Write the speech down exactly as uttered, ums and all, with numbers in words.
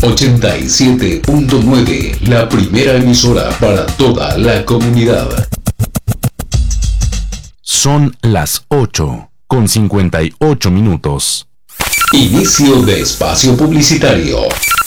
ochenta y siete punto nueve, la primera emisora para toda la comunidad. Son las ocho con cincuenta y ocho minutos. Inicio de espacio publicitario.